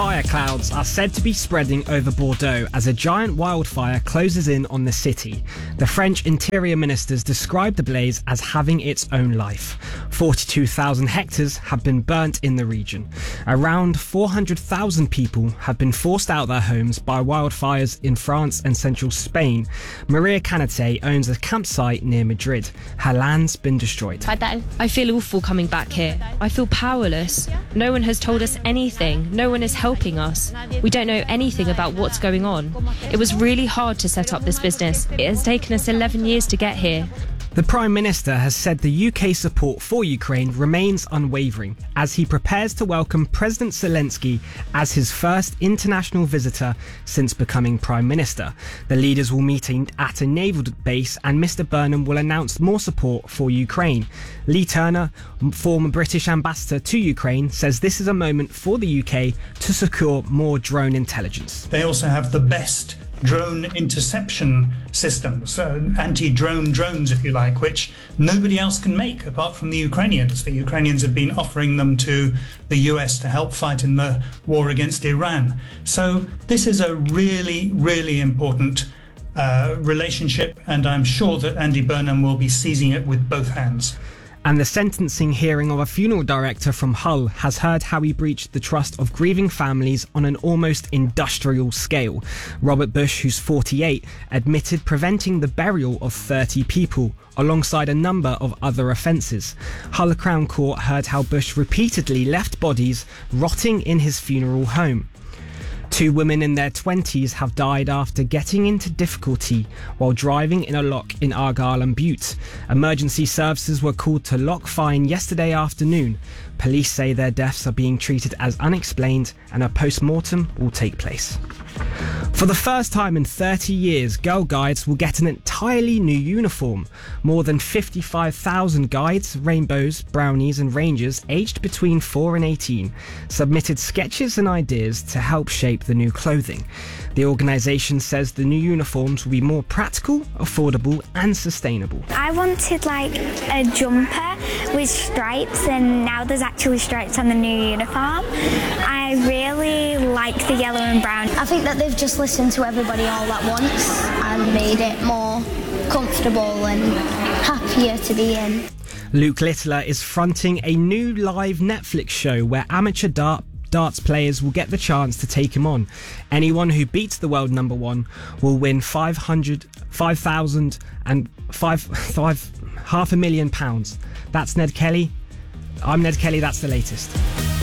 fire clouds are said to be spreading over Bordeaux as a giant wildfire closes in on the city. The French interior ministers described the blaze as having its own life. 42,000 hectares have been burnt in the region. Around 400,000 people have been forced out their homes by wildfires in France and central Spain. Maria Canete owns a campsite near Madrid. Her land's been destroyed. I feel awful coming back here. I feel powerless. No one has told us anything. No one is helping us. We don't know anything about what's going on. It was really hard to set up this business. It has taken us 11 years to get here. The Prime Minister has said the UK support for Ukraine remains unwavering as he prepares to welcome President Zelensky as his first international visitor since becoming Prime Minister. The leaders will meet at a naval base and Mr Burnham will announce more support for Ukraine. Lee Turner, former British ambassador to Ukraine, says this is a moment for the UK to secure more drone intelligence. They also have the best drone interception systems, anti-drone drones, if you like, which nobody else can make apart from the Ukrainians. The Ukrainians have been offering them to the US to help fight in the war against Iran. So this is a really, really important relationship, and I'm sure that Andy Burnham will be seizing it with both hands. And the sentencing hearing of a funeral director from Hull has heard how he breached the trust of grieving families on an almost industrial scale. Robert Bush, who's 48, admitted preventing the burial of 30 people, alongside a number of other offences. Hull Crown Court heard how Bush repeatedly left bodies rotting in his funeral home. 2 women in their 20s have died after getting into difficulty while driving in a lock in Argyll and Bute. Emergency services were called to Loch Fyne yesterday afternoon. Police say their deaths are being treated as unexplained and a post-mortem will take place. For the first time in 30 years, Girl Guides will get an entirely new uniform. More than 55,000 guides, rainbows, brownies and rangers aged between 4 and 18 submitted sketches and ideas to help shape the new clothing. The organisation says the new uniforms will be more practical, affordable and sustainable. I wanted like a jumper with stripes, and now there's actually stripes on the new uniform. I really like the yellow and brown. I think that they've just listened to everybody all at once and made it more comfortable and happier to be in. Luke Littler is fronting a new live Netflix show where amateur darts players will get the chance to take him on. Anyone who beats the world number one will win £5,000 and £500,000. That's Ned Kelly. I'm Ned Kelly, that's the latest.